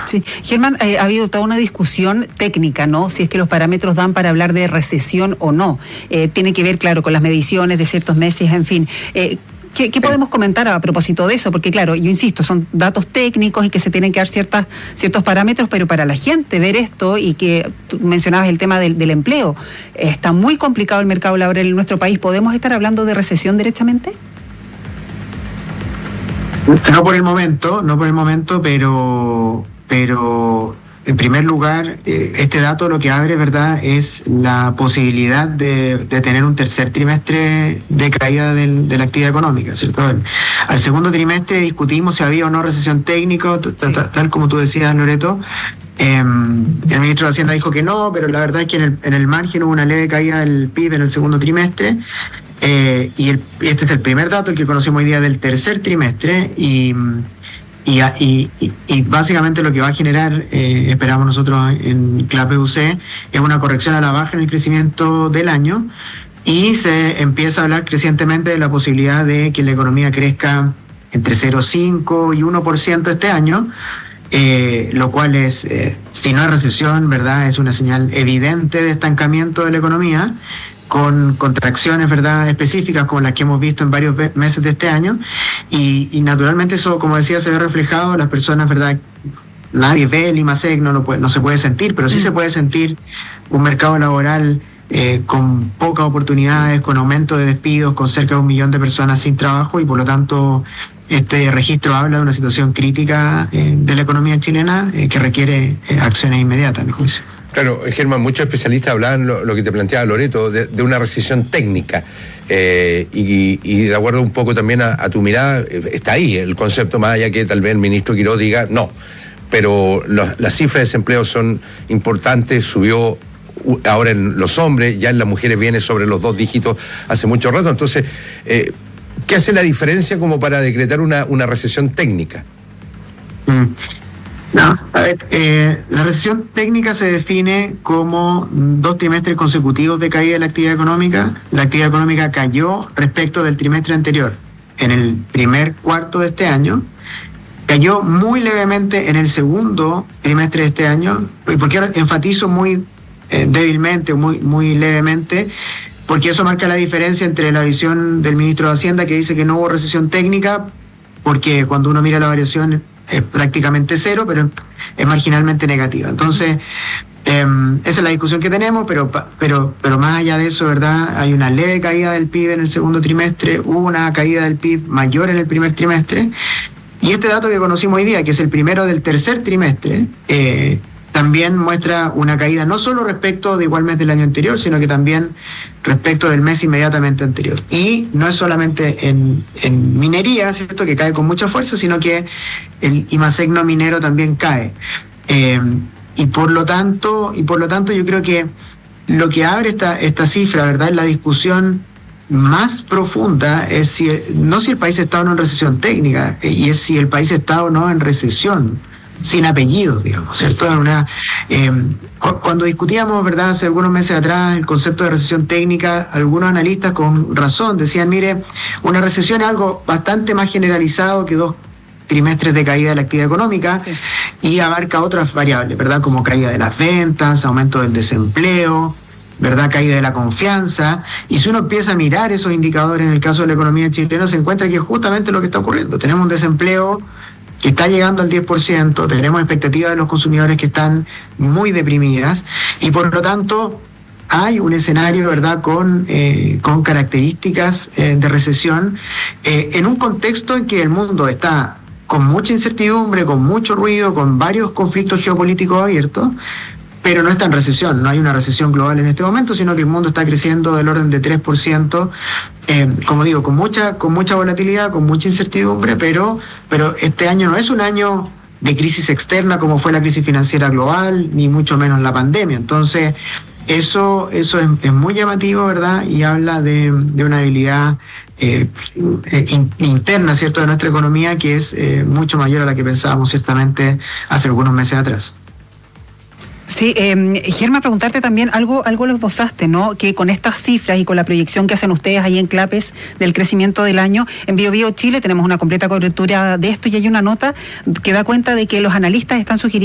Sí, Germán, ha habido toda una discusión técnica, ¿no? Si es que los parámetros dan para hablar de recesión o no. Tiene que ver, claro, con las mediciones de ciertos meses, en fin. ¿Qué podemos comentar a propósito de eso? Porque claro, yo insisto, son datos técnicos y que se tienen que dar ciertos parámetros, pero para la gente ver esto, y que tú mencionabas el tema del empleo, está muy complicado el mercado laboral en nuestro país. ¿Podemos estar hablando de recesión derechamente? No por el momento, pero en primer lugar, este dato lo que abre, ¿verdad?, es la posibilidad de tener un tercer trimestre de caída de la actividad económica, ¿cierto? Al segundo trimestre discutimos si había o no recesión técnica, tal como tú decías, Loreto. El ministro de Hacienda dijo que no, pero la verdad es que en el margen hubo una leve caída del PIB en el segundo trimestre. Y este es el primer dato, el que conocemos hoy día, del tercer trimestre, y básicamente lo que va a generar, esperamos nosotros en CLAP-EUC, es una corrección a la baja en el crecimiento del año, y se empieza a hablar crecientemente de la posibilidad de que la economía crezca entre 0,5 y 1% este año, lo cual es, si no es recesión, ¿verdad?, es una señal evidente de estancamiento de la economía, con contracciones, ¿verdad?, específicas como las que hemos visto en varios meses de este año, y naturalmente eso, como decía, se ve reflejado en las personas, ¿verdad? Nadie ve el IMASEC, no se puede sentir, pero sí se puede sentir un mercado laboral con pocas oportunidades, con aumento de despidos, con cerca de 1 millón de personas sin trabajo, y por lo tanto este registro habla de una situación crítica de la economía chilena que requiere acciones inmediatas, a mi juicio. Claro, Germán, muchos especialistas hablaban lo que te planteaba Loreto, de una recesión técnica, y de acuerdo un poco también a tu mirada, está ahí el concepto, más allá que tal vez el ministro Quiroz diga no, pero las cifras de desempleo son importantes, subió ahora en los hombres, ya en las mujeres viene sobre los 2 dígitos hace mucho rato. Entonces, ¿qué hace la diferencia como para decretar una recesión técnica? No, a ver, la recesión técnica se define como 2 trimestres consecutivos de caída de la actividad económica. La actividad económica cayó respecto del trimestre anterior en el primer cuarto de este año, cayó muy levemente en el segundo trimestre de este año. ¿Por qué enfatizo muy débilmente, muy levemente? Porque eso marca la diferencia entre la visión del ministro de Hacienda, que dice que no hubo recesión técnica, porque cuando uno mira la variación es prácticamente cero, pero es marginalmente negativa. Entonces, esa es la discusión que tenemos, pero más allá de eso, ¿verdad?, hay una leve caída del PIB en el segundo trimestre, hubo una caída del PIB mayor en el primer trimestre, y este dato que conocimos hoy día, que es el primero del tercer trimestre, también muestra una caída no solo respecto de igual mes del año anterior, sino que también respecto del mes inmediatamente anterior. Y no es solamente en minería, ¿cierto?, que cae con mucha fuerza, sino que el IMASEC no minero también cae. Y por lo tanto yo creo que lo que abre esta cifra, ¿verdad?, es la discusión más profunda, es no si el país está o no en recesión técnica, y es si el país está o no en recesión sin apellidos, digamos, ¿cierto? Cuando discutíamos, ¿verdad?, hace algunos meses atrás el concepto de recesión técnica, algunos analistas con razón decían, mire, una recesión es algo bastante más generalizado que 2 trimestres de caída de la actividad económica, sí, y abarca otras variables, ¿verdad?, como caída de las ventas, aumento del desempleo, ¿verdad?, caída de la confianza. Y si uno empieza a mirar esos indicadores en el caso de la economía chilena, se encuentra que es justamente lo que está ocurriendo. Tenemos un desempleo que está llegando al 10%, tenemos expectativas de los consumidores que están muy deprimidas, y por lo tanto hay un escenario, ¿verdad?, con características de recesión, en un contexto en que el mundo está con mucha incertidumbre, con mucho ruido, con varios conflictos geopolíticos abiertos, pero no está en recesión, no hay una recesión global en este momento, sino que el mundo está creciendo del orden de 3%, como digo, con mucha volatilidad, con mucha incertidumbre, pero este año no es un año de crisis externa como fue la crisis financiera global, ni mucho menos la pandemia. Entonces, eso es muy llamativo, ¿verdad?, y habla de una habilidad interna, ¿cierto?, de nuestra economía, que es mucho mayor a la que pensábamos ciertamente hace algunos meses atrás. Sí, Germán, preguntarte también, algo lo esbozaste, ¿no?, que con estas cifras y con la proyección que hacen ustedes ahí en CLAPES del crecimiento del año, en BioBio Chile tenemos una completa cobertura de esto, y hay una nota que da cuenta de que los analistas están sugiriendo